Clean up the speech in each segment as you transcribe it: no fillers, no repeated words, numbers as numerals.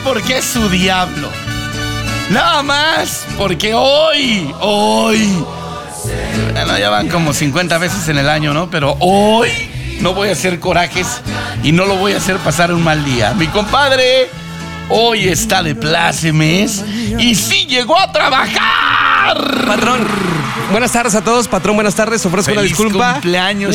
porque es su diablo. Nada más porque hoy. Bueno, ya van como 50 veces en el año, ¿no? Pero hoy no voy a hacer corajes y no lo voy a hacer pasar un mal día. Mi compadre hoy está de plácemes y sí llegó a trabajar. Patrón, buenas tardes a todos. Patrón, buenas tardes. Ofrezco una disculpa. Cumpleaños,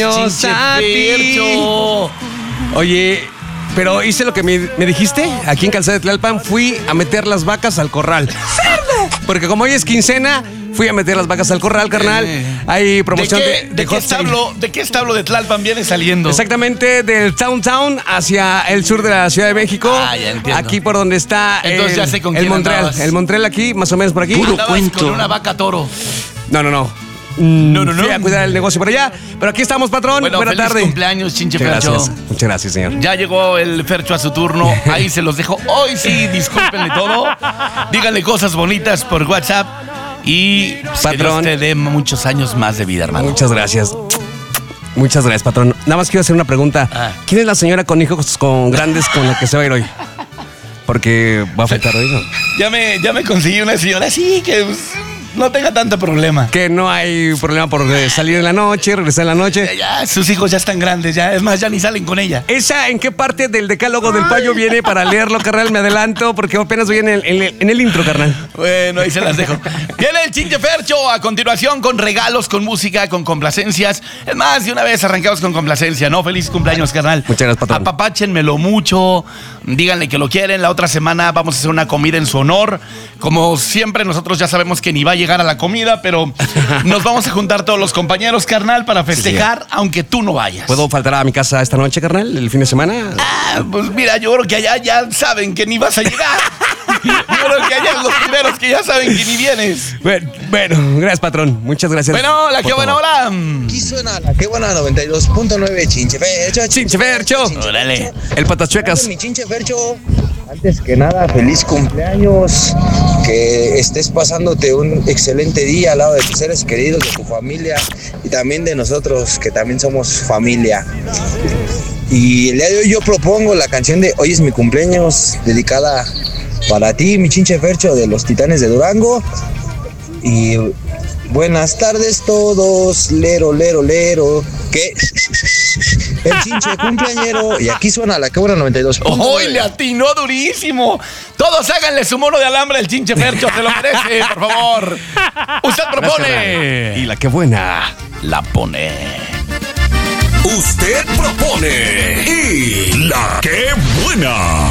Chinchefercho. Oye, pero hice lo que me dijiste. Aquí en Calzada de Tlalpan fui a meter las vacas al corral. Porque como hoy es quincena, fui a meter las vacas al corral, carnal. Hay promoción ¿De qué establo de Tlalpan viene saliendo? Exactamente, del Town hacia el sur de la Ciudad de México. Ah, ya entiendo. Aquí por donde está. Entonces ya sé con quién Montreal. andabas. El Montreal aquí, más o menos por aquí. Andabas con una vaca toro. No. Fui a cuidar el negocio por allá. Pero aquí estamos, patrón. Bueno, buena feliz tarde. Cumpleaños, Chinchefercho. Muchas gracias, señor. Ya llegó el Fercho a su turno. Ahí se los dejo. Hoy sí, discúlpenle todo. Díganle cosas bonitas por WhatsApp. Y que Dios te dé muchos años más de vida, hermano. Muchas gracias. Muchas gracias, patrón. Nada más quiero hacer una pregunta. ¿Quién es la señora con hijos grandes con la que se va a ir hoy? Porque va a afectar hoy, ¿no? Ya me conseguí una señora así que no tenga tanto problema. Que no hay problema por salir en la noche, regresar en la noche. Ya, sus hijos ya están grandes, ya. Es más, ya ni salen con ella. ¿Esa en qué parte del decálogo del payo viene para leerlo, carnal? Me adelanto porque apenas voy en el intro, carnal. Bueno, ahí se las dejo. Viene el Chinchefercho a continuación con regalos, con música, con complacencias. Es más, de una vez arrancamos con complacencia, ¿no? Feliz cumpleaños, carnal. Muchas gracias, patrón. Apapáchenmelo mucho. Díganle que lo quieren. La otra semana vamos a hacer una comida en su honor. Como siempre, nosotros ya sabemos que ni va a llegar a la comida, pero nos vamos a juntar todos los compañeros, carnal, para festejar, sí, aunque tú no vayas. ¿Puedo faltar a mi casa esta noche, carnal, el fin de semana? Pues mira, yo creo que allá ya saben que ni vas a llegar. Yo creo que allá los primeros que ya saben que ni vienes. Bueno, gracias, patrón. Muchas gracias. Bueno, la que buena hora. Aquí suena la que buena 92.9, Chinchefercho. Órale. El Patachuecas. Mi Chinchefercho, antes que nada, feliz cumpleaños. Que estés pasándote un excelente día al lado de tus seres queridos, de tu familia y también de nosotros, que también somos familia. Y el día de hoy yo propongo la canción de Hoy es mi cumpleaños, dedicada para ti, mi Chinchefercho, de los Titanes de Durango. Y buenas tardes todos, lero, que el Chinche cumpleañero. Y aquí suena la que buena 92. ¡Hoy le atinó durísimo! Todos háganle su mono de alambre al Chinchefercho, se lo merece, por favor. Usted propone. Y la que buena la pone. Usted propone. Y la que buena